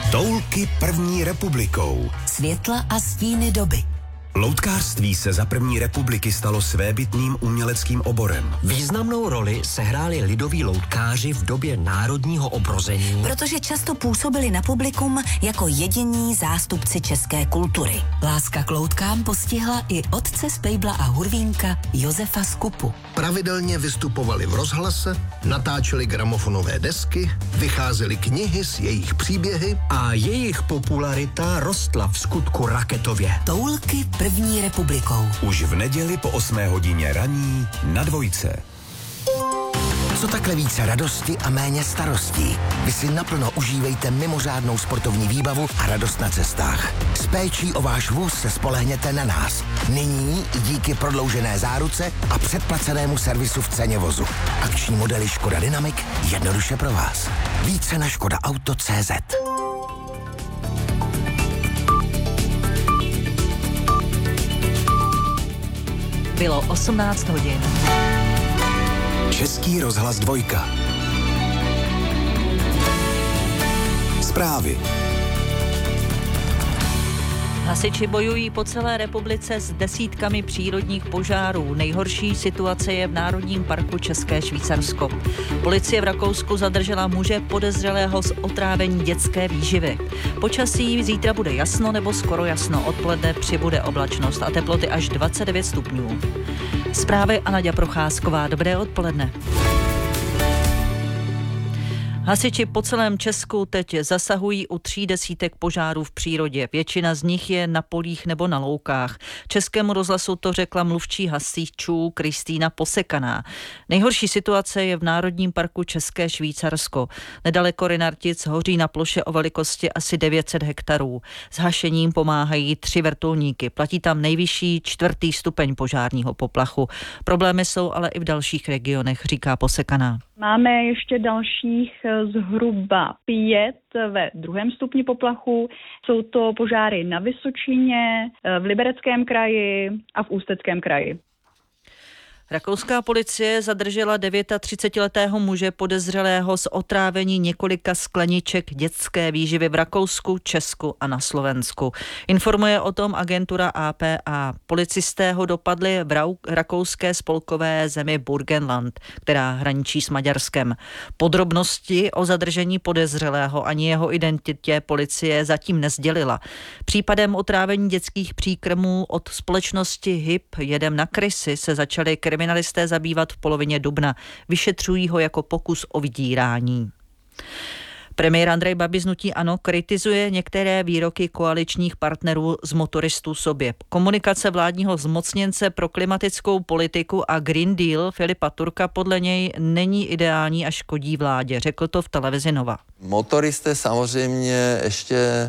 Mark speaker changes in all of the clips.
Speaker 1: Toulky první republikou.
Speaker 2: Světla a stíny doby.
Speaker 1: Loutkářství se za první republiky stalo svébytným uměleckým oborem.
Speaker 3: Významnou roli sehráli lidoví loutkáři v době národního obrození,
Speaker 2: Protože často působili na publikum jako jediní zástupci české kultury. Láska k loutkám postihla i otce z Pejbla a Hurvínka Josefa Skupu.
Speaker 4: Pravidelně vystupovali v rozhlase, natáčeli gramofonové desky, vycházely knihy s jejich příběhy
Speaker 3: a jejich popularita rostla v skutku raketově.
Speaker 2: Toulky první republikou.
Speaker 1: Už v neděli po 8 hodině raní na Dvojce.
Speaker 5: Co takhle více radosti a méně starostí? Vy si naplno užívejte mimořádnou sportovní výbavu a radost na cestách. S péčí o váš vůz se spolehněte na nás. Nyní díky prodloužené záruce a předplacenému servisu v ceně vozu. Akční modely Škoda Dynamic jednoduše pro vás. Více na škodaauto.cz.
Speaker 6: Bylo 18 hodin.
Speaker 1: Český rozhlas Dvojka. Zprávy.
Speaker 6: Hasiči bojují po celé republice s desítkami přírodních požárů. Nejhorší situace je v Národním parku České Švýcarsko. Policie v Rakousku zadržela muže podezřelého z otrávení dětské výživy. Počasí zítra bude jasno nebo skoro jasno. Odpoledne přibude oblačnost a teploty až 29 stupňů. Zprávy a Naďa Procházková. Dobré odpoledne. Hasiči po celém Česku teď zasahují u 30 požárů v přírodě. Většina z nich je na polích nebo na loukách. Českému rozhlasu to řekla mluvčí hasičů Kristýna Posekaná. Nejhorší situace je v Národním parku České Švýcarsko. Nedaleko Rynartic hoří na ploše o velikosti asi 900 hektarů. S hašením pomáhají 3 vrtulníky. Platí tam nejvyšší 4. stupeň požárního poplachu. Problémy jsou ale i v dalších regionech, říká Posekaná.
Speaker 7: Máme ještě dalších zhruba 5 ve 2. stupni poplachu. Jsou to požáry na Vysočině, v Libereckém kraji a v Ústeckém kraji.
Speaker 6: Rakouská policie zadržela 39letého muže podezřelého z otrávení několika skleniček dětské výživy v Rakousku, Česku a na Slovensku. Informuje o tom agentura APA. Policisté ho dopadli v rakouské spolkové zemi Burgenland, která hraničí s Maďarskem. Podrobnosti o zadržení podezřelého ani jeho identitě policie zatím nesdělila. Případem otrávení dětských příkrmů od společnosti HIP Jedem na krysy se začaly kriminalisté zabývat v polovině dubna. Vyšetřují ho jako pokus o vydírání. Premiér Andrej Babiš z hnutí ANO kritizuje některé výroky koaličních partnerů z motoristů sobě. Komunikace vládního zmocněnce pro klimatickou politiku a Green Deal Filipa Turka podle něj není ideální a škodí vládě. Řekl to v televizi Nova.
Speaker 8: Motoristé samozřejmě ještě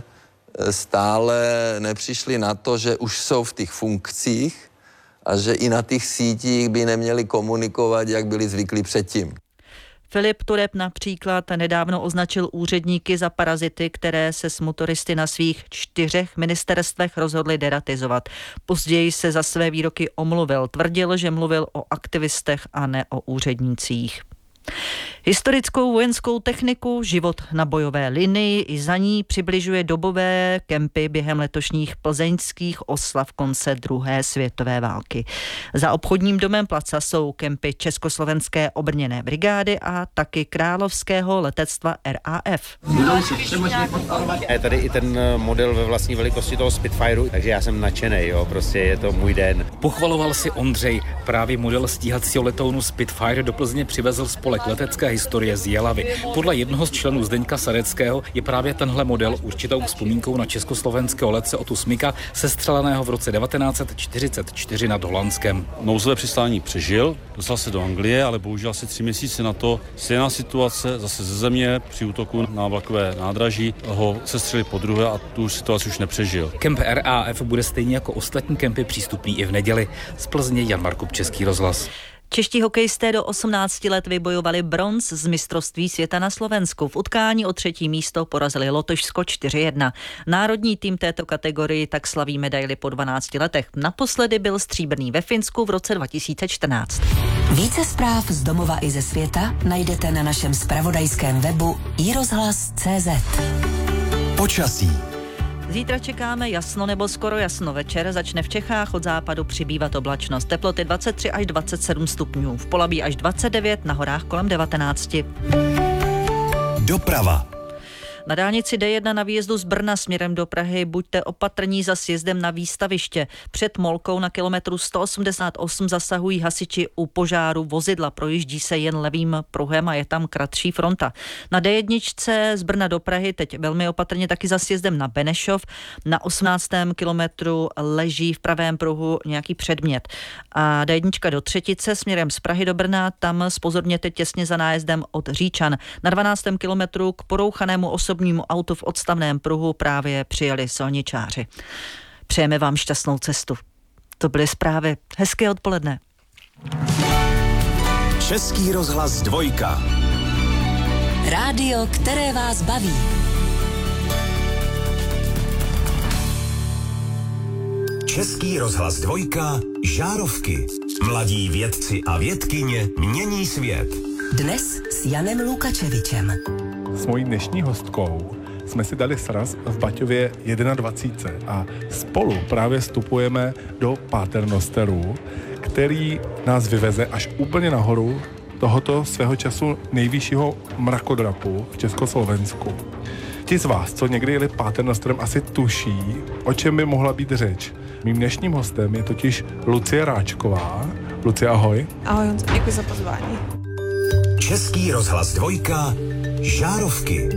Speaker 8: stále nepřišli na to, že už jsou v těch funkcích a že i na těch sítích by neměli komunikovat, jak byli zvyklí předtím.
Speaker 6: Filip Turek například nedávno označil úředníky za parazity, které se s motoristy na svých 4 ministerstvech rozhodli deratizovat. Později se za své výroky omluvil. Tvrdil, že mluvil o aktivistech a ne o úřednících. Historickou vojenskou techniku, život na bojové linii i za ní přibližuje dobové kempy během letošních plzeňských oslav konce druhé světové války. Za obchodním domem Placa jsou kempy Československé obrněné brigády a taky Královského letectva RAF.
Speaker 9: Je tady i ten model ve vlastní velikosti toho Spitfireu, takže já jsem nadšenej, jo, prostě je to můj den.
Speaker 10: Pochvaloval si Ondřej, právě model stíhacího letounu Spitfire do Plzně přivezl spolek letecké historie z Jelavy. Podle jednoho z členů Zdeňka Sadeckého je právě tenhle model určitou vzpomínkou na československého letce Otu Smika, sestřeleného v roce 1944 nad Holandskem.
Speaker 11: Nouzové přistání přežil, dostal se do Anglie, ale bohužel asi 3 měsíce na to stejná situace zase ze země při útoku na vlakové nádraží ho sestřelili podruhé a tu situaci už nepřežil.
Speaker 10: Kemp RAF bude stejně jako ostatní kempy přístupný i v neděli. Z Plzně Jan Markup, Český rozhlas.
Speaker 6: Čeští hokejisté do 18 let vybojovali bronz z mistrovství světa na Slovensku. V utkání o 3. místo porazili Lotyšsko 4-1. Národní tým této kategorii tak slaví medaili po 12 letech. Naposledy byl stříbrný ve Finsku v roce 2014.
Speaker 2: Více zpráv z domova i ze světa najdete na našem zpravodajském webu iRozhlas.cz.
Speaker 1: Počasí.
Speaker 6: Zítra čekáme jasno nebo skoro jasno. Večer začne v Čechách od západu přibývat oblačnost. Teploty 23 až 27 stupňů. V Polabí až 29, na horách kolem 19.
Speaker 1: Doprava.
Speaker 6: Na dálnici D1 na výjezdu z Brna směrem do Prahy buďte opatrní za sjezdem na výstaviště. Před Molkou na kilometru 188 zasahují hasiči u požáru vozidla. Projíždí se jen levým pruhem a je tam kratší fronta. Na D1 z Brna do Prahy teď velmi opatrně taky za sjezdem na Benešov. Na 18. kilometru leží v pravém pruhu nějaký předmět. A D1 do Třetice směrem z Prahy do Brna, tam zpozorněte těsně za nájezdem od Říčan. Na 12. kilometru k porouchanému osobnímu autu v odstavném pruhu právě přijeli silničáři. Přejeme vám šťastnou cestu. To byly zprávy. Hezké odpoledne.
Speaker 1: Český rozhlas 2.
Speaker 2: Rádio, které vás baví.
Speaker 1: Český rozhlas 2. Žárovky. Mladí vědci a vědkyně mění svět.
Speaker 2: Dnes s Janem Lukačevičem.
Speaker 12: S mojí dnešní hostkou jsme si dali sraz v Baťově 21 a spolu právě vstupujeme do Paternosteru, který nás vyveze až úplně nahoru tohoto svého času nejvyššího mrakodrapu v Československu. Ti z vás, co někdy jeli Paternosterem, asi tuší, o čem by mohla být řeč. Mým dnešním hostem je totiž Lucie Ráčková. Lucie, ahoj.
Speaker 13: Ahoj, děkuji za pozvání.
Speaker 1: Český rozhlas 2. Žárovky.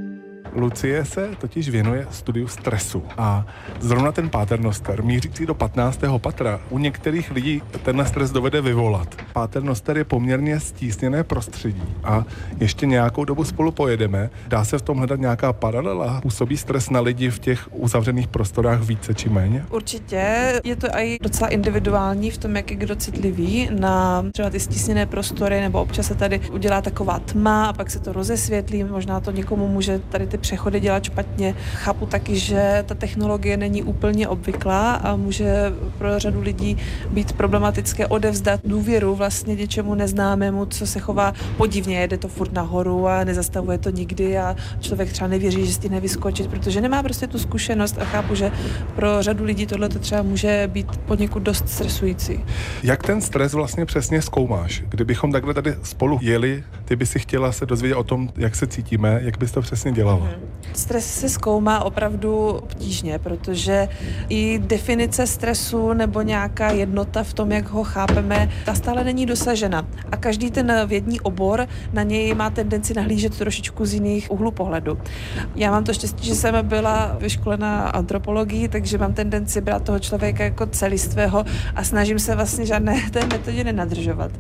Speaker 12: Lucie se totiž věnuje studiu stresu a zrovna ten Paternoster mířící do 15. patra u některých lidí tenhle stres dovede vyvolat. Paternoster je poměrně stísněné prostředí a ještě nějakou dobu spolu pojedeme. Dá se v tom hledat nějaká paralela? Působí stres na lidi v těch uzavřených prostorách více či méně?
Speaker 13: Určitě. Je to i docela individuální v tom, jak je kdo citlivý na třeba ty stísněné prostory, nebo občas se tady udělá taková tma a pak se to rozesvětlí. Možná to někomu může tady ty přechody dělat špatně. Chápu taky, že ta technologie není úplně obvyklá a může pro řadu lidí být problematické odevzdat důvěru vlastně něčemu neznámému, co se chová podivně, jede to furt nahoru a nezastavuje to nikdy a člověk třeba nevěří, že stihne vyskočit, protože nemá prostě tu zkušenost a chápu, že pro řadu lidí tohle to třeba může být poněkud dost stresující.
Speaker 12: Jak ten stres vlastně přesně zkoumáš? Kdybychom takhle tady spolu jeli, ty by si chtěla se dozvědět o tom, jak se cítíme, jak bys to přesně dělala?
Speaker 13: Stres se zkoumá opravdu obtížně, protože i definice stresu nebo nějaká jednota v tom, jak ho chápeme, ta stále není dosažena. A každý ten vědní obor na něj má tendenci nahlížet trošičku z jiných úhlů pohledu. Já mám to štěstí, že jsem byla vyškolená antropologií, takže mám tendenci brát toho člověka jako celistvého a snažím se vlastně žádné té metodě nenadržovat.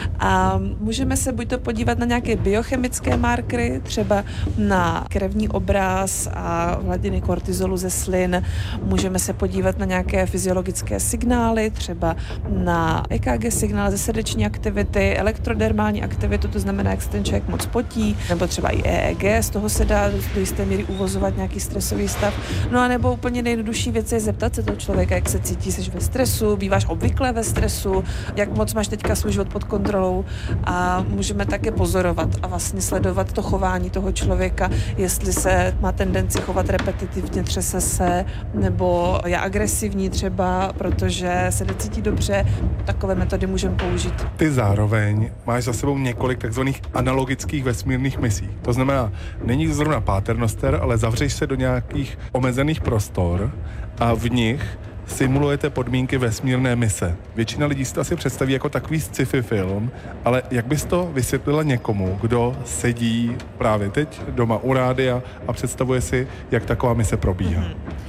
Speaker 13: A můžeme se buď to podívat na nějaké biochemické markery, třeba na krevní obraz a hladiny kortizolu ze slin. Můžeme se podívat na nějaké fyziologické signály, třeba na EKG signál ze srdeční aktivity, elektrodermální aktivitu, to znamená, jak se ten člověk moc potí, nebo třeba i EEG, z toho se dá do jisté míry uvozovat nějaký stresový stav. No a nebo úplně nejjednodušší věc je zeptat se toho člověka, jak se cítí, jsi ve stresu, býváš obvykle ve stresu, jak moc máš teďka svůj život pod kontrolou a můžeme také pozorovat a vlastně sledovat to chování toho člověka, jestli se má tendenci chovat repetitivně, třese se, nebo je agresivní třeba, protože se necítí dobře. Takové metody můžeme použít.
Speaker 12: Ty zároveň máš za sebou několik takzvaných analogických vesmírných misí. To znamená, není to zrovna Paternoster, ale zavřeš se do nějakých omezených prostor a v nich simulujete podmínky vesmírné mise. Většina lidí si to asi představí jako takový sci-fi film, ale jak bys to vysvětlila někomu, kdo sedí právě teď doma u rádia a představuje si, jak taková mise probíhá?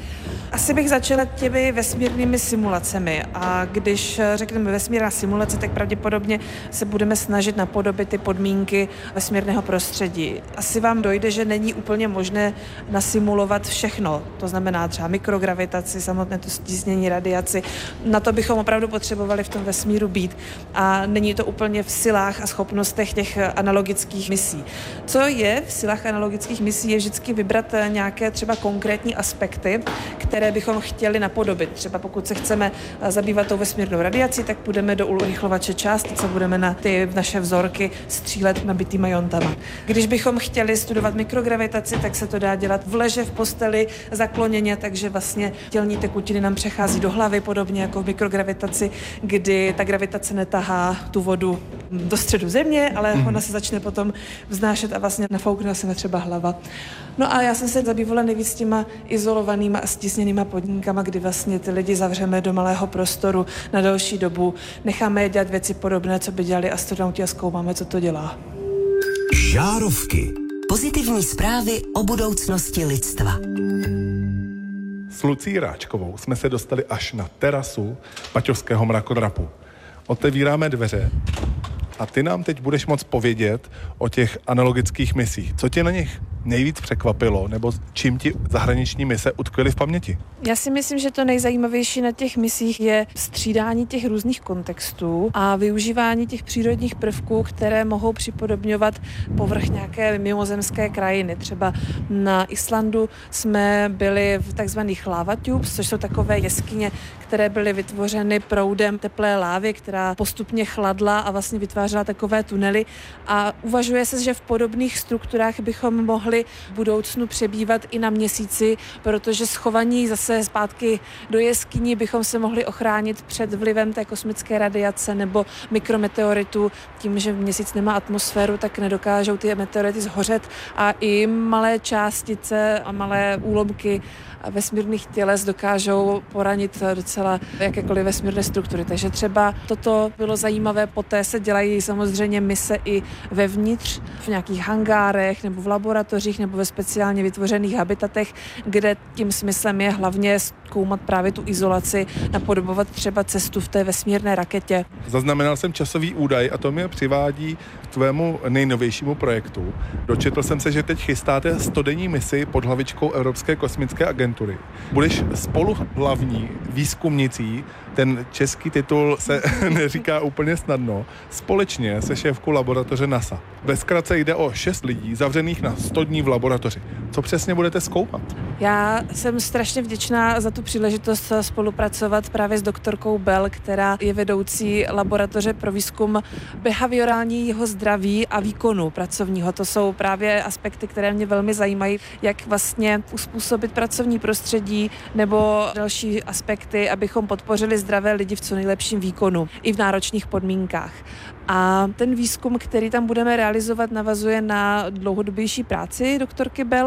Speaker 13: Asi bych začala těmi vesmírnými simulacemi a když řekneme vesmírná simulace, tak pravděpodobně se budeme snažit napodobit ty podmínky vesmírného prostředí. Asi vám dojde, že není úplně možné nasimulovat všechno, to znamená třeba mikrogravitaci, samotné to stísnění, radiaci. Na to bychom opravdu potřebovali v tom vesmíru být a není to úplně v silách a schopnostech těch analogických misí. Co je v silách analogických misí, je vždycky vybrat nějaké třeba konkrétní aspekty, které které bychom chtěli napodobit. Třeba pokud se chceme zabývat tou vesmírnou radiací, tak půjdeme do urychlovače částic a budeme na ty naše vzorky střílet nabitýma jontama. Když bychom chtěli studovat mikrogravitaci, tak se to dá dělat v leže, v posteli, zakloněně, takže vlastně tělní tekutiny nám přechází do hlavy, podobně jako v mikrogravitaci, kdy ta gravitace netahá tu vodu do středu země, ale ona se začne potom vznášet a vlastně nafoukne se třeba hlava. No a já jsem se zabývala nejvíc těma izolovanýma a stísněnýma podmínkama, kdy vlastně ty lidi zavřeme do malého prostoru na delší dobu, necháme je dělat věci podobné, co by dělali astronauti a zkoumáme, co to dělá.
Speaker 2: Žárovky. Pozitivní zprávy o budoucnosti lidstva.
Speaker 12: S Lucí Ráčkovou jsme se dostali až na terasu Baťovského mrakodrapu. Otevíráme dveře a ty nám teď budeš moct povědět o těch analogických misích. Co tě na nich nejvíc překvapilo, nebo čím ti zahraniční mise utkvěly v paměti?
Speaker 13: Já si myslím, že to nejzajímavější na těch misích je střídání těch různých kontextů a využívání těch přírodních prvků, které mohou připodobňovat povrch nějaké mimozemské krajiny. Třeba na Islandu jsme byli v takzvaných lava tubes, což jsou takové jeskyně, které byly vytvořeny proudem teplé lávy, která postupně chladla a vlastně vytvářela takové tunely. A uvažuje se, že v podobných strukturách bychom mohli v budoucnu přebývat i na Měsíci, protože schovaní zase zpátky do jeskyní bychom se mohli ochránit před vlivem té kosmické radiace nebo mikrometeoritů. Tím, že Měsíc nemá atmosféru, tak nedokážou ty meteority zhořet a i malé částice a malé úlomky vesmírných těles dokážou poranit docela jakékoliv vesmírné struktury. Takže třeba toto bylo zajímavé. Poté se dělají samozřejmě mise i vevnitř, v nějakých hangárech nebo v laboratořích nebo ve speciálně vytvořených habitatech, kde tím smyslem je hlavně zkoumat právě tu izolaci, napodobovat třeba cestu v té vesmírné raketě.
Speaker 12: Zaznamenal jsem časový údaj a to mě přivádí k tvému nejnovějšímu projektu. Dočetl jsem se, že teď chystáte 100denní misi pod hlavičkou Evropské kosmické agentury. Budeš spoluhlavní výzkumnicí, ten český titul se neříká úplně snadno, společně se šéfkou laboratoře NASA. Ve zkratce jde o 6 lidí zavřených na 100 dní v laboratoři. Co přesně budete zkoumat? Já jsem strašně vděčná za tu příležitost spolupracovat právě s doktorkou Bell, která je vedoucí laboratoře pro výzkum behaviorálního zdraví a výkonu pracovního. To jsou právě aspekty, které mě velmi zajímají, jak vlastně uspůsobit pracovní prostředí nebo další aspekty, abychom podpořili zdravé lidi v co nejlepším výkonu i v náročných podmínkách. A ten výzkum, který tam budeme realizovat, navazuje na dlouhodobější práci doktorky Bell,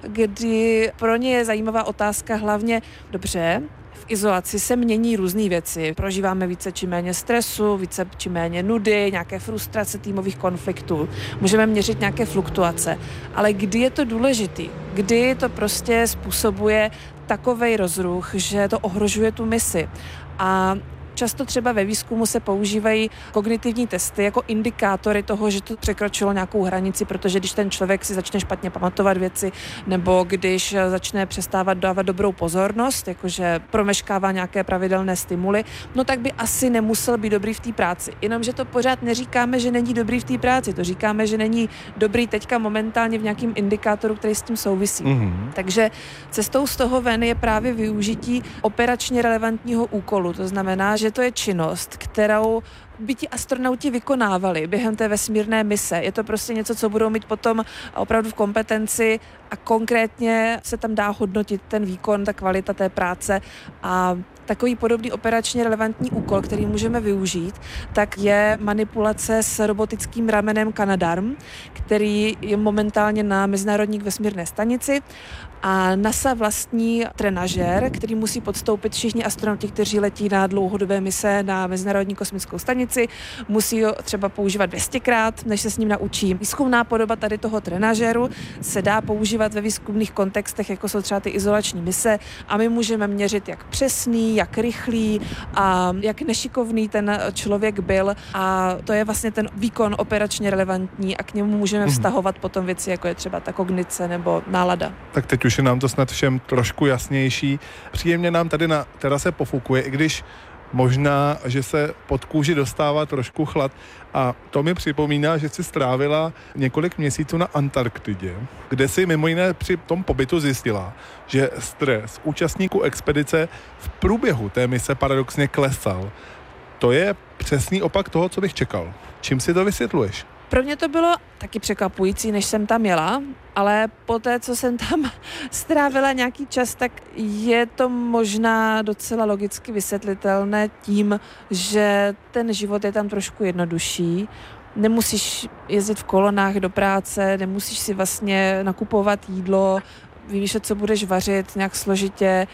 Speaker 12: kdy pro ně je zajímavá otázka hlavně, dobře, v izolaci se mění různé věci. Prožíváme více či méně stresu, více či méně nudy, nějaké frustrace, týmových konfliktů. Můžeme měřit nějaké fluktuace. Ale kdy je to důležitý? Kdy to prostě způsobuje takovej rozruch, že to ohrožuje tu misi? A často třeba ve výzkumu se používají kognitivní testy jako indikátory toho, že to překročilo nějakou hranici, protože když ten člověk si začne špatně pamatovat věci nebo když začne přestávat dávat dobrou pozornost, jakože promeškává nějaké pravidelné stimuly, no tak by asi nemusel být dobrý v té práci. Jenomže to pořád neříkáme, že není dobrý v té práci, to říkáme, že není dobrý teďka momentálně v nějakém indikátoru, který s tím souvisí. Takže cestou z toho ven je právě využití operačně relevantního úkolu, to znamená, že to je činnost, kterou by ti astronauti vykonávali během té vesmírné mise. Je to prostě něco, co budou mít potom opravdu v kompetenci a konkrétně se tam dá hodnotit ten výkon, ta kvalita té práce a takový podobný operačně relevantní úkol, který můžeme využít, tak je manipulace s robotickým ramenem Canadarm, který je momentálně na Mezinárodní vesmírné stanici a NASA vlastní trenažér, který musí podstoupit všichni astronauti, kteří letí na dlouhodobé mise na Mezinárodní kosmickou stanici. Musí ho třeba používat 200krát, než se s ním naučí. Výzkumná podoba tady toho trenažéru se dá používat ve výzkumných kontextech, jako jsou třeba ty izolační mise a my můžeme měřit, jak přesný, jak rychlý a jak nešikovný ten člověk byl a to je vlastně ten výkon operačně relevantní a k němu můžeme vztahovat potom věci, jako je třeba ta kognice nebo nálada. Tak teď už je nám to snad všem trošku jasnější. Příjemně nám tady na terase pofukuje, i když Možná, že se pod kůži dostává trošku chlad a to mi připomíná, že jsi strávila několik měsíců na Antarktidě, kde si mimo jiné při tom pobytu zjistila, že stres účastníků expedice v průběhu té mise paradoxně klesal. To je přesný opak toho, co bych čekal. Čím si to vysvětluješ?
Speaker 13: Pro mě to bylo taky překvapující, než jsem tam jela, ale po té, co jsem tam strávila nějaký čas, tak je to možná docela logicky vysvětlitelné tím, že ten život je tam trošku jednodušší. Nemusíš jezdit v kolonách do práce, nemusíš si vlastně nakupovat jídlo, vymýšlet, co budeš vařit nějak složitě.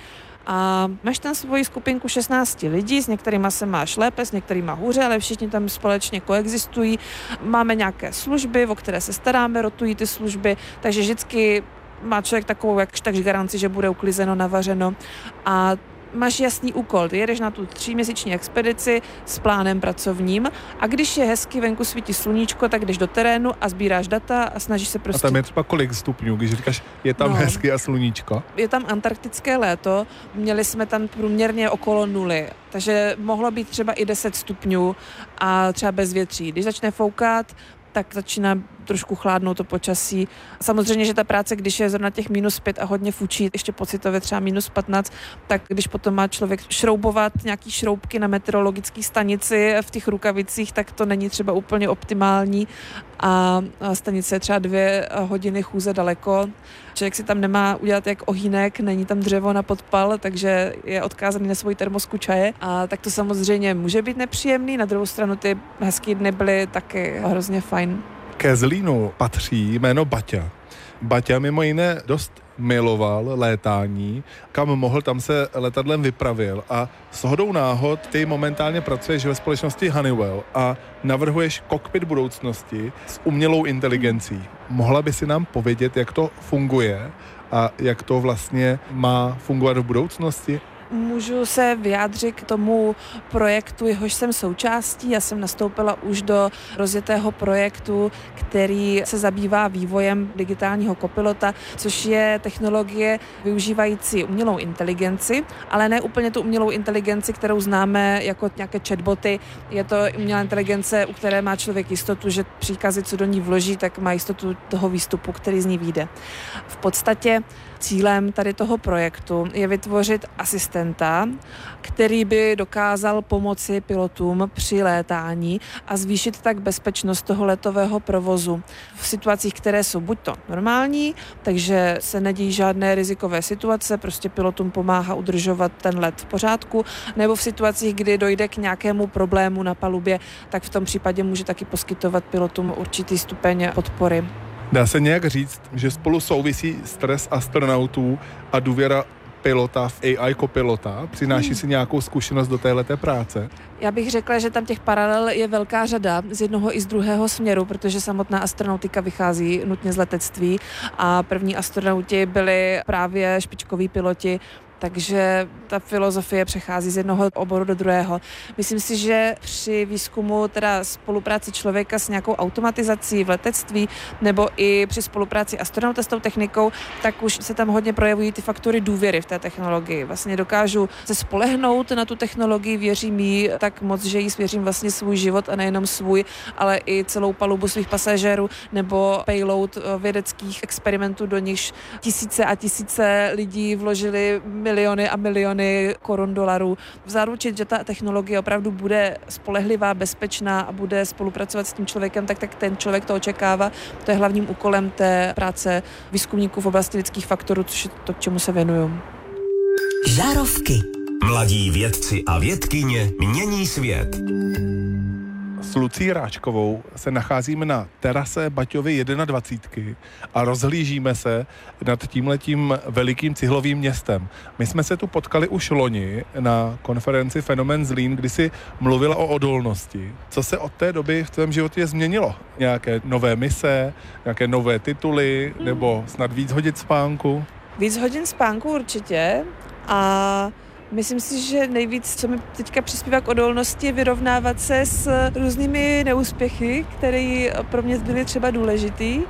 Speaker 13: A máš tam svoji skupinku 16 lidí, s některýma se máš lépe, s některýma hůře, ale všichni tam společně koexistují. Máme nějaké služby, o které se staráme, rotují ty služby, takže vždycky má člověk takovou takže garanci, že bude uklizeno, navařeno. A máš jasný úkol, ty jedeš na tu 3měsíční expedici s plánem pracovním a když je hezky, venku svítí sluníčko, tak jdeš do terénu a sbíráš data a snažíš se prostě...
Speaker 12: A tam je třeba kolik stupňů, když říkáš, je tam hezky a sluníčko?
Speaker 13: Je tam antarktické léto, měli jsme tam průměrně okolo 0, takže mohlo být třeba i 10 stupňů a třeba bez větří. Když začne foukat, tak začíná trošku chládnout to počasí. Samozřejmě, že ta práce, když je zrovna těch -5 a hodně fučí, ještě pocitově třeba -15, tak když potom má člověk šroubovat nějaký šroubky na meteorologické stanici v těch rukavicích, tak to není třeba úplně optimální a stanice je třeba 2 hodiny chůze daleko. Člověk si tam nemá udělat jak ohýnek, není tam dřevo na podpal, takže je odkázaný na svoji termosku čaje a tak to samozřejmě může být nepříjemný. Na druhou stranu ty hezký dny byly taky hrozně fajn.
Speaker 12: Ke Zlínu patří jméno Baťa. Baťa mimo jiné dost miloval létání, kam mohl, tam se letadlem vypravil a shodou náhod ty momentálně pracuješ ve společnosti Honeywell a navrhuješ kokpit budoucnosti s umělou inteligencí. Mohla by si nám povědět, jak to funguje a jak to vlastně má fungovat v budoucnosti?
Speaker 13: Můžu se vyjádřit k tomu projektu, jehož jsem součástí. Já jsem nastoupila už do rozjetého projektu, který se zabývá vývojem digitálního kopilota, což je technologie využívající umělou inteligenci, ale ne úplně tu umělou inteligenci, kterou známe jako nějaké chatboty. Je to umělá inteligence, u které má člověk jistotu, že příkazy, co do ní vloží, tak má jistotu toho výstupu, který z ní vyjde. V podstatě cílem tady toho projektu je vytvořit asistenta, který by dokázal pomoci pilotům při létání a zvýšit tak bezpečnost toho letového provozu v situacích, které jsou buď to normální, takže se nedějí žádné rizikové situace, prostě pilotům pomáhá udržovat ten let v pořádku, nebo v situacích, kdy dojde k nějakému problému na palubě, tak v tom případě může taky poskytovat pilotům určitý stupeň podpory.
Speaker 12: Dá se nějak říct, že spolu souvisí stres astronautů a důvěra pilota v AI kopilota? Přináší si nějakou zkušenost do téhleté práce?
Speaker 13: Já bych řekla, že tam těch paralel je velká řada z jednoho i z druhého směru, protože samotná astronautika vychází nutně z letectví a první astronauti byli právě špičkoví piloti, takže ta filozofie přechází z jednoho oboru do druhého. Myslím si, že při výzkumu teda spolupráci člověka s nějakou automatizací v letectví nebo i při spolupráci astronauta s tou technikou, tak už se tam hodně projevují ty faktory důvěry v té technologii. Vlastně dokážu se spolehnout na tu technologii, věřím jí tak moc, že jí svěřím vlastně svůj život a nejenom svůj, ale i celou palubu svých pasažérů nebo payload vědeckých experimentů, do nichž tisíce a tisíce lidí vložili miliony a miliony korun, dolarů. Zaručit, že ta technologie opravdu bude spolehlivá, bezpečná a bude spolupracovat s tím člověkem, tak ten člověk to očekává. To je hlavním úkolem té práce výzkumníků v oblasti lidských faktorů, což je to, k čemu se věnuju.
Speaker 2: Žárovky.
Speaker 1: Mladí vědci a vědkyně mění svět.
Speaker 12: S Lucí Ráčkovou se nacházíme na terase Baťovy 21 a rozhlížíme se nad tímhletím velikým cihlovým městem. My jsme se tu potkali už loni na konferenci Fenomen Zlín, kdy si mluvila o odolnosti. Co se od té doby v tvém životě změnilo? Nějaké nové mise, nějaké nové tituly nebo snad víc hodin spánku?
Speaker 13: Víc hodin spánku určitě a myslím si, že nejvíc, co mi teďka přispívá k odolnosti, je vyrovnávat se s různými neúspěchy, které pro mě byly třeba důležitý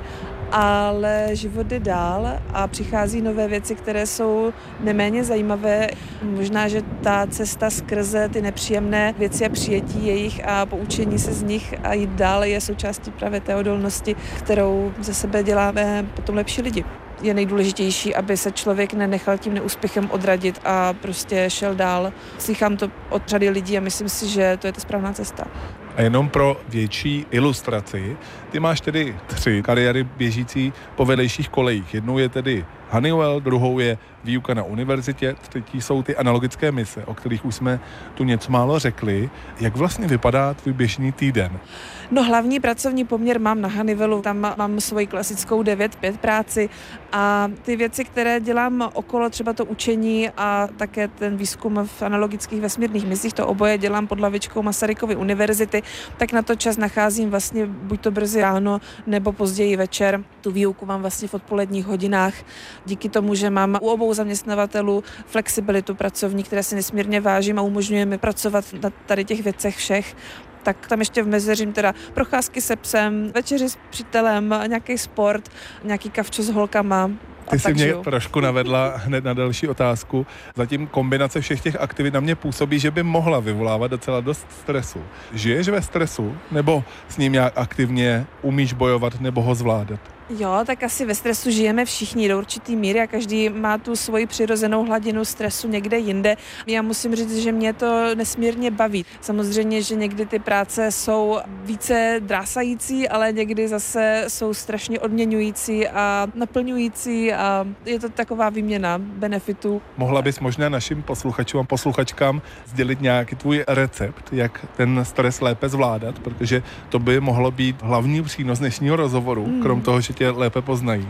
Speaker 13: ale život jde dál a přichází nové věci, které jsou neméně zajímavé. Možná, že ta cesta skrze ty nepříjemné věci a přijetí jejich a poučení se z nich a jít dál je součástí právě té odolnosti, kterou ze sebe děláme potom lepší lidi. Je nejdůležitější, aby se člověk nenechal tím neúspěchem odradit a prostě šel dál. Slychám to od řady lidí a myslím si, že to je ta správná cesta.
Speaker 12: A jenom pro větší ilustraci, ty máš tedy 3 kariéry běžící po vedlejších kolejích. Jednou je tedy Honeywell, druhou je výuka na univerzitě, třetí jsou ty analogické mise, o kterých už jsme tu něco málo řekli. Jak vlastně vypadá tvůj běžný týden?
Speaker 13: No hlavní pracovní poměr mám na Honeywellu, tam mám svoji klasickou 9-5 práci a ty věci, které dělám okolo, třeba to učení a také ten výzkum v analogických vesmírných misích, to oboje dělám pod lavičkou Masarykovy univerzity, tak na to čas nacházím vlastně buď to brzy ráno nebo později večer. Tu výuku mám vlastně v odpoledních hodinách. Díky tomu, že mám u obou zaměstnavatelů flexibilitu pracovní, které si nesmírně vážím a umožňuje mi pracovat na tady těch věcech všech, tak tam ještě vmezeřím teda procházky se psem, večeři s přítelem, nějaký sport, nějaký kavčo s holkama.
Speaker 12: Ty jsi mě trošku navedla hned na další otázku. Zatím kombinace všech těch aktivit na mě působí, že by mohla vyvolávat docela dost stresu. Žiješ ve stresu? Nebo s ním nějak aktivně umíš bojovat nebo ho zvládat?
Speaker 13: Jo, tak asi ve stresu žijeme všichni do určitý míry a každý má tu svoji přirozenou hladinu stresu někde jinde. Já musím říct, že mě to nesmírně baví. Samozřejmě, že někdy ty práce jsou více drásající, ale někdy zase jsou strašně odměňující a naplňující a je to taková výměna benefitů.
Speaker 12: Mohla bys možná našim posluchačům a posluchačkám sdělit nějaký tvůj recept, jak ten stres lépe zvládat, protože to by mohlo být hlavní přínos dnešního rozhovoru, krom toho, že tě lépe poznají.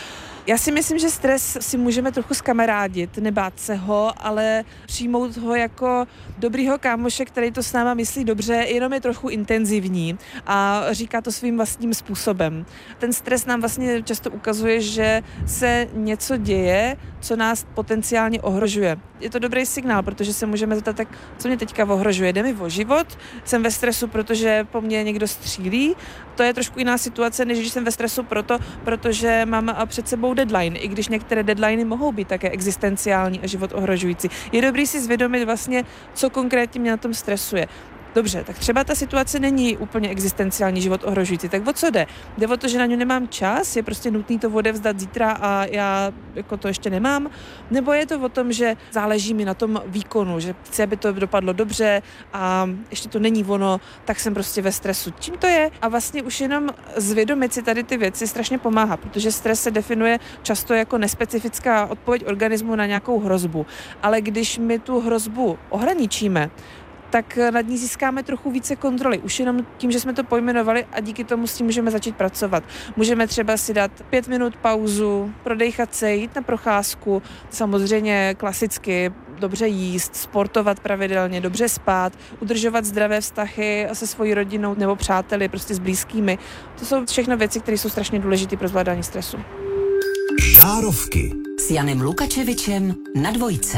Speaker 13: Já si myslím, že stres si můžeme trochu zkamarádit, nebát se ho, ale přijmout ho jako dobrýho kámoše, který to s náma myslí dobře, jenom je trochu intenzivní a říká to svým vlastním způsobem. Ten stres nám vlastně často ukazuje, že se něco děje, co nás potenciálně ohrožuje. Je to dobrý signál, protože se můžeme zeptat, tak co mě teďka ohrožuje? Jde mi o život? Jsem ve stresu, protože po mně někdo střílí? To je trošku jiná situace, než když jsem ve stresu protože mám před sebou deadline, i když některé deadliny mohou být také existenciální a život ohrožující. Je dobrý si zvědomit vlastně, co konkrétně mě na tom stresuje. Dobře, tak třeba ta situace není úplně existenciální, život ohrožující. Tak o co jde? Jde o to, že na ňu nemám čas, je prostě nutný to odevzdat zítra a já jako to ještě nemám? Nebo je to o tom, že záleží mi na tom výkonu, že chci, aby to dopadlo dobře a ještě to není ono, tak jsem prostě ve stresu. Čím to je? A vlastně už jenom zvědomit si tady ty věci strašně pomáhá, protože stres se definuje často jako nespecifická odpověď organismu na nějakou hrozbu. Ale když my tu hrozbu ohraničíme, tak nad ní získáme trochu více kontroly. Už jenom tím, že jsme to pojmenovali a díky tomu s tím můžeme začít pracovat. Můžeme třeba si dát 5 minut pauzu, prodejchat se, jít na procházku, samozřejmě klasicky dobře jíst, sportovat pravidelně, dobře spát, udržovat zdravé vztahy se svojí rodinou nebo přáteli, prostě s blízkými. To jsou všechno věci, které jsou strašně důležité pro zvládání stresu.
Speaker 1: Žárovky
Speaker 2: s Janem Lukačevičem na Dvojce.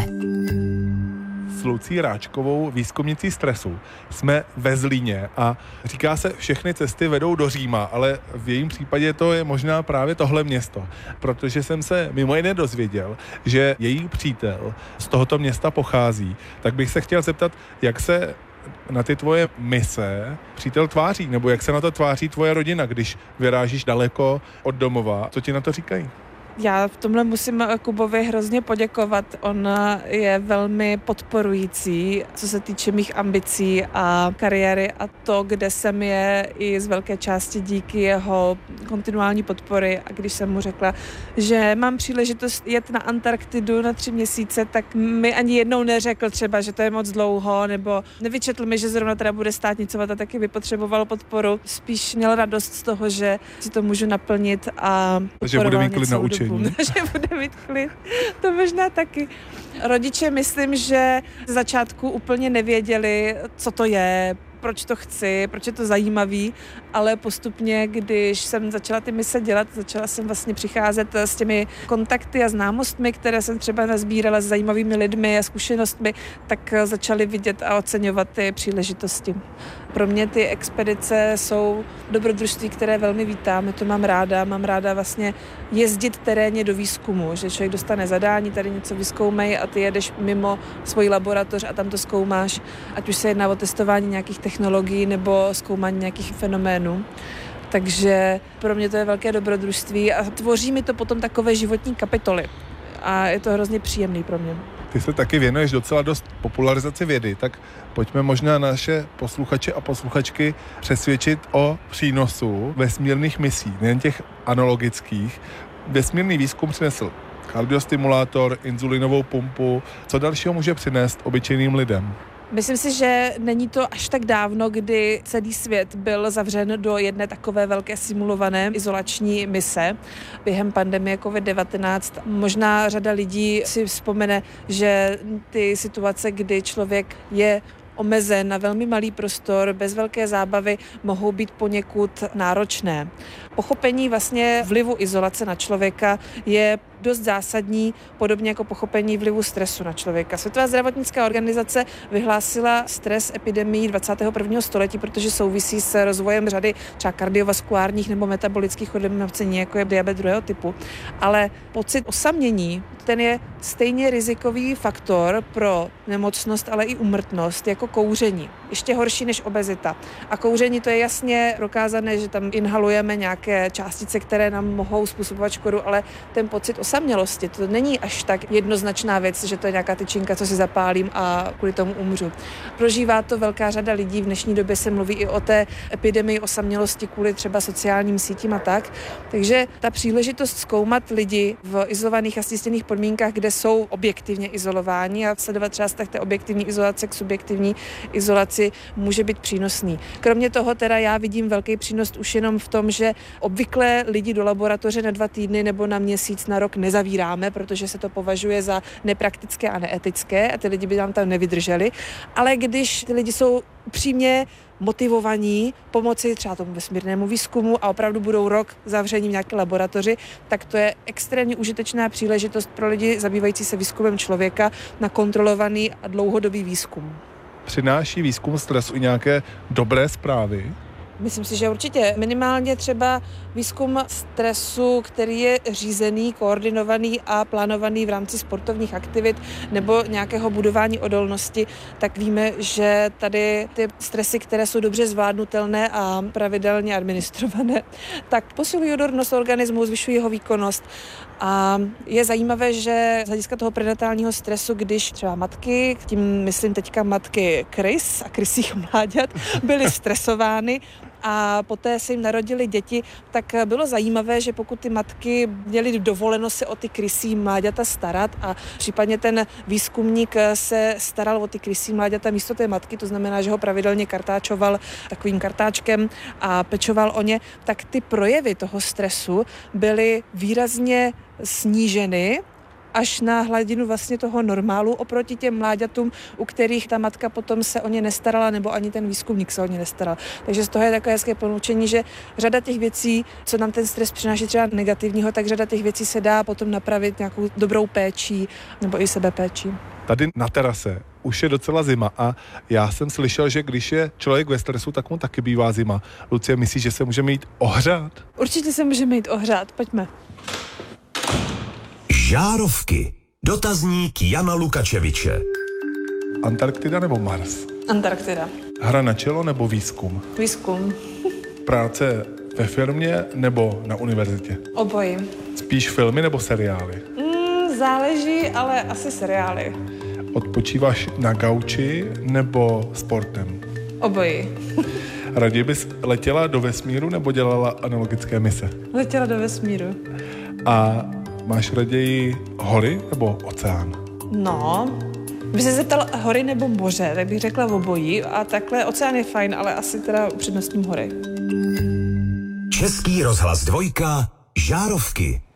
Speaker 12: S Lucí Ráčkovou, výzkumnicí stresu, jsme ve Zlíně a říká se, všechny cesty vedou do Říma, ale v jejím případě to je možná právě tohle město, protože jsem se mimo jiné dozvěděl, že její přítel z tohoto města pochází. Tak bych se chtěl zeptat, jak se na ty tvoje mise přítel tváří, nebo jak se na to tváří tvoje rodina, když vyrážíš daleko od domova. Co ti na to říkají?
Speaker 13: Já v tomhle musím Kubovi hrozně poděkovat. On je velmi podporující, co se týče mých ambicí a kariéry a to, kde jsem je i z velké části díky jeho kontinuální podpory. A když jsem mu řekla, že mám příležitost jet na Antarktidu na 3 měsíce, tak mi ani jednou neřekl třeba, že to je moc dlouho, nebo nevyčetl mi, že zrovna teda bude státnicovat a taky by potřeboval podporu. Spíš měl radost z toho, že si to můžu naplnit a
Speaker 12: že bude mít klid na učení.
Speaker 13: Že bude mít klid. To možná taky. Rodiče myslím, že z začátku úplně nevěděli, co to je, proč to chci, proč je to zajímavý, ale postupně, když jsem začala ty mise dělat, začala jsem vlastně přicházet s těmi kontakty a známostmi, které jsem třeba nazbírala s zajímavými lidmi a zkušenostmi, tak začali vidět a oceňovat ty příležitosti. Pro mě ty expedice jsou dobrodružství, které velmi vítám, to mám ráda vlastně jezdit terénně do výzkumu, že člověk dostane zadání, tady něco vyzkoumej a ty jedeš mimo svoji laboratoř a tam to zkoumáš, ať už se jedná o testování nějakých technologií nebo zkoumání nějakých fenoménů. Takže pro mě to je velké dobrodružství a tvoří mi to potom takové životní kapitoly a je to hrozně příjemný pro mě.
Speaker 12: Ty se taky věnuješ docela dost popularizaci vědy, tak pojďme možná naše posluchače a posluchačky přesvědčit o přínosu vesmírných misí, nejen těch analogických. Vesmírný výzkum přinesl kardiostimulátor, inzulinovou pumpu. Co dalšího může přinést obyčejným lidem?
Speaker 13: Myslím si, že není to až tak dávno, kdy celý svět byl zavřen do jedné takové velké simulované izolační mise během pandemie COVID-19. Možná řada lidí si vzpomene, že ty situace, kdy člověk je omezen na velmi malý prostor, bez velké zábavy, mohou být poněkud náročné. Pochopení vlastně vlivu izolace na člověka je dost zásadní, podobně jako pochopení vlivu stresu na člověka. Světová zdravotnická organizace vyhlásila stres epidemií 21. století, protože souvisí s rozvojem řady třeba kardiovaskulárních nebo metabolických onemocnění, jako je diabetes druhého typu. Ale pocit osamění, ten je stejně rizikový faktor pro nemocnost, ale i úmrtnost, jako kouření. Ještě horší než obezita. A kouření, to je jasně prokázané, že tam inhalujeme nějaké částice, které nám mohou způsobovat škodu, ale ten pocit osamělosti, to není až tak jednoznačná věc, že to je nějaká tyčinka, co si zapálím a kvůli tomu umřu. Prožívá to velká řada lidí, v dnešní době se mluví i o té epidemii osamělosti kvůli třeba sociálním sítím a tak. Takže ta příležitost zkoumat lidi v izolovaných a stísněných podmínkách, kde jsou objektivně izolováni a sledovat třeba vztah té objektivní izolace k subjektivní izolaci může být přínosný. Kromě toho teda já vidím velký přínos už jenom v tom, že obvykle lidi do laboratoře na 2 týdny nebo na měsíc, na rok nezavíráme, protože se to považuje za nepraktické a neetické a ty lidi by nám tam nevydrželi. Ale když ty lidi jsou upřímně motivovaní pomoci třeba tomu vesmírnému výzkumu a opravdu budou rok zavření v nějaké laboratoři, tak to je extrémně užitečná příležitost pro lidi zabývající se výzkumem člověka na kontrolovaný a dlouhodobý výzkum.
Speaker 12: Přináší výzkum stresu i nějaké dobré zprávy?
Speaker 13: Myslím si, že určitě. Minimálně třeba výzkum stresu, který je řízený, koordinovaný a plánovaný v rámci sportovních aktivit nebo nějakého budování odolnosti, tak víme, že tady ty stresy, které jsou dobře zvládnutelné a pravidelně administrované, tak posilují odolnost organismu, zvyšují jeho výkonnost. A je zajímavé, že z hlediska toho prenatálního stresu, když třeba matky, tím myslím teďka matky krys a krysích mláďat, byly stresovány a poté se jim narodily děti, tak bylo zajímavé, že pokud ty matky měly dovoleno se o ty krysí mláďata starat a případně ten výzkumník se staral o ty krysí mláďata místo té matky, to znamená, že ho pravidelně kartáčoval takovým kartáčkem a pečoval o ně, tak ty projevy toho stresu byly výrazně sníženy až na hladinu vlastně toho normálu oproti těm mláďatům, u kterých ta matka potom se o ně nestarala nebo ani ten výzkumník se o ně nestaral. Takže z toho je takové hezké ponaučení, že řada těch věcí, co nám ten stres přináší třeba negativního, tak řada těch věcí se dá potom napravit nějakou dobrou péčí nebo i sebepéčí.
Speaker 12: Tady na terase už je docela zima a já jsem slyšel, že když je člověk ve stresu, tak mu taky bývá zima. Lucie, myslíš, že se můžeme jít ohřát?
Speaker 13: Určitě se můžeme jít ohřát, pojďme.
Speaker 1: Žárovky. Dotazník Jana Lukačeviče.
Speaker 12: Antarktida nebo Mars?
Speaker 13: Antarktida.
Speaker 12: Hra na čelo nebo výzkum?
Speaker 13: Výzkum.
Speaker 12: Práce ve firmě nebo na univerzitě?
Speaker 13: Obojí.
Speaker 12: Spíš filmy nebo seriály?
Speaker 13: Záleží, ale asi seriály.
Speaker 12: Odpočíváš na gauči nebo sportem?
Speaker 13: Obojí.
Speaker 12: Raději bys letěla do vesmíru nebo dělala analogické mise?
Speaker 13: Letěla do vesmíru.
Speaker 12: A máš raději hory nebo oceán?
Speaker 13: No, by se zeptal hory nebo moře, tak bych řekla obojí a takhle oceán je fajn, ale asi teda upřednostním hory.
Speaker 1: Český rozhlas 2, Žárovky.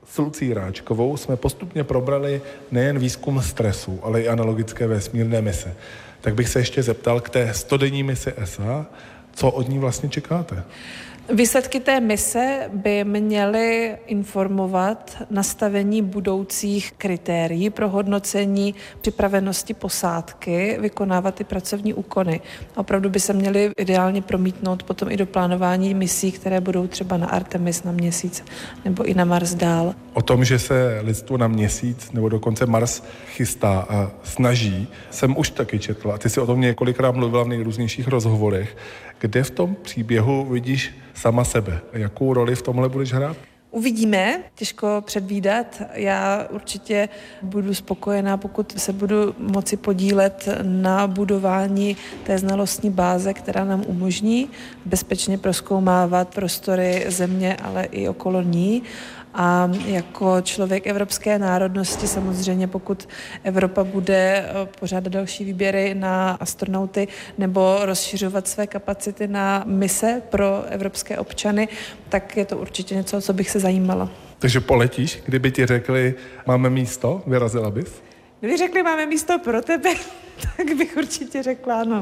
Speaker 12: S Lucí Ráčkovou jsme postupně probrali nejen výzkum stresu, ale i analogické vesmírné mise. Tak bych se ještě zeptal k té 100denní misi ESA, co od ní vlastně čekáte?
Speaker 13: Výsledky té mise by měly informovat nastavení budoucích kritérií pro hodnocení připravenosti posádky, vykonávat ty pracovní úkony. Opravdu by se měly ideálně promítnout potom i do plánování misí, které budou třeba na Artemis, na Měsíc nebo i na Mars dál.
Speaker 12: O tom, že se lidstvo na Měsíc nebo dokonce Mars chystá a snaží, jsem už taky četl. A ty si o tom několikrát mluvila v nejrůznějších rozhovorech. Kde v tom příběhu vidíš sama sebe? Jakou roli v tomhle budeš hrát?
Speaker 13: Uvidíme, těžko předvídat. Já určitě budu spokojená, pokud se budu moci podílet na budování té znalostní báze, která nám umožní bezpečně prozkoumávat prostory Země, ale i okolo ní. A jako člověk evropské národnosti samozřejmě, pokud Evropa bude pořádat další výběry na astronauty nebo rozšiřovat své kapacity na mise pro evropské občany, tak je to určitě něco, co bych se zajímala.
Speaker 12: Takže poletíš, kdyby ti řekli, máme místo, vyrazila bys?
Speaker 13: Kdyby řekli, máme místo pro tebe, tak bych určitě řekla ano.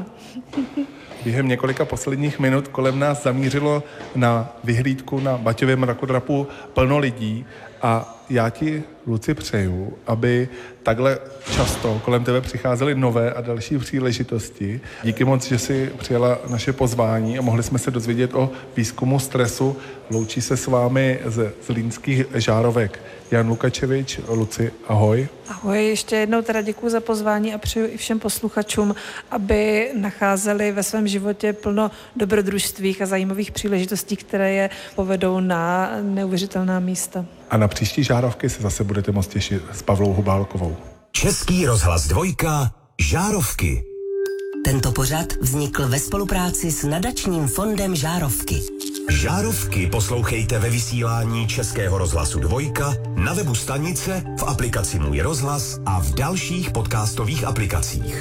Speaker 12: Během několika posledních minut kolem nás zamířilo na vyhlídku na Baťově mrakodrapu plno lidí a já ti, Luci, přeju, aby takhle často kolem tebe přicházely nové a další příležitosti. Díky moc, že jsi přijala naše pozvání a mohli jsme se dozvědět o výzkumu stresu. Loučí se s vámi ze Zlínských žárovek Jan Lukačevič. Luci, ahoj.
Speaker 13: Ahoj, ještě jednou teda děkuji za pozvání a přeju i všem posluchačům, aby nacházeli ve svém životě plno dobrodružství a zajímavých příležitostí, které je povedou na neuvěřitelná místa.
Speaker 12: A na příští žárovky se zase budete moct těšit s Pavlou Hubálkovou.
Speaker 1: Český rozhlas 2, Žárovky.
Speaker 2: Tento pořad vznikl ve spolupráci s nadačním fondem Žárovky.
Speaker 1: Žárovky poslouchejte ve vysílání Českého rozhlasu 2, na webu stanice, v aplikaci Můj rozhlas a v dalších podcastových aplikacích.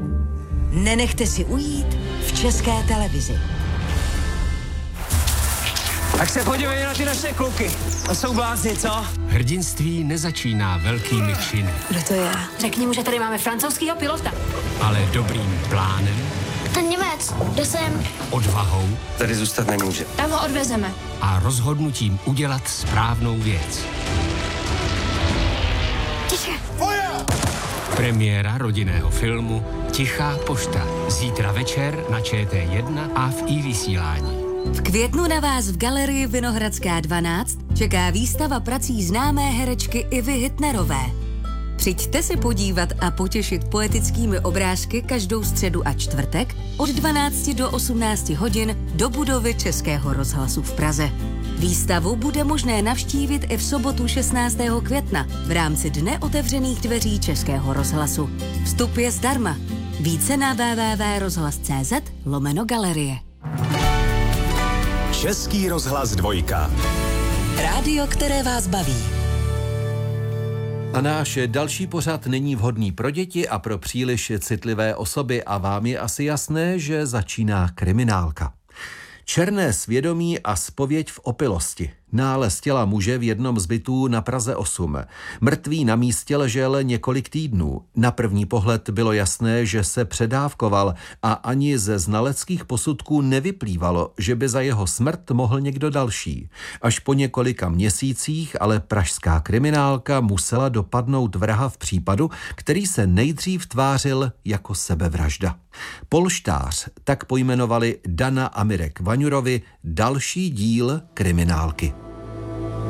Speaker 2: Nenechte si ujít v České televizi.
Speaker 14: Tak se podívej na ty naše kluky. To jsou blázni, co?
Speaker 15: Hrdinství nezačíná velkými činy.
Speaker 2: Kdo to je?
Speaker 16: Řekni mu, že tady máme francouzskýho pilota.
Speaker 15: Ale dobrým plánem.
Speaker 16: Ten Němec, jde sem.
Speaker 15: Odvahou.
Speaker 14: Tady zůstat nemůže.
Speaker 16: Tam ho odvezeme.
Speaker 15: A rozhodnutím udělat správnou věc.
Speaker 16: Tiše.
Speaker 15: Premiéra rodinného filmu Tichá pošta. Zítra večer na ČT1 a v iVysílání.
Speaker 2: V květnu na vás v galerii Vinohradská 12 čeká výstava prací známé herečky Ivy Hitnerové. Přijďte se podívat a potěšit poetickými obrázky každou středu a čtvrtek od 12 do 18 hodin do budovy Českého rozhlasu v Praze. Výstavu bude možné navštívit i v sobotu 16. května v rámci Dne otevřených dveří Českého rozhlasu. Vstup je zdarma. Více na www.rozhlas.cz/galerie.
Speaker 1: Český rozhlas 2.
Speaker 2: Rádio, které vás baví.
Speaker 17: A náš další pořad není vhodný pro děti a pro příliš citlivé osoby a vám je asi jasné, že začíná kriminálka. Černé svědomí a zpověď v opilosti. Nález těla muže v jednom z bytů na Praze 8. Mrtvý na místě ležel několik týdnů. Na první pohled bylo jasné, že se předávkoval a ani ze znaleckých posudků nevyplývalo, že by za jeho smrt mohl někdo další. Až po několika měsících ale pražská kriminálka musela dopadnout vraha v případu, který se nejdřív tvářil jako sebevražda. Polštář tak pojmenovali Dana a Mirek Vaňurovi další díl kriminálky.